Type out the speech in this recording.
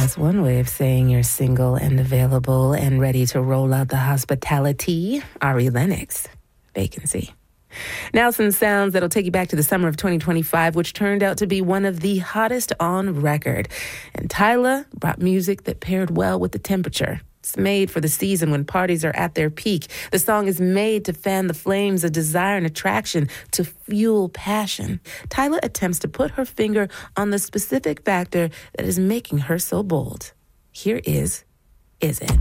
That's one way of saying you're single and available and ready to roll out the hospitality. Ari Lennox, Vacancy. Now some sounds that'll take you back to the summer of 2025, which turned out to be one of the hottest on record. And Tyla brought music that paired well with the temperature. It's made for the season when parties are at their peak. The song is made to fan the flames of desire and attraction, to fuel passion. Tyla attempts to put her finger on the specific factor that is making her so bold. Here is It?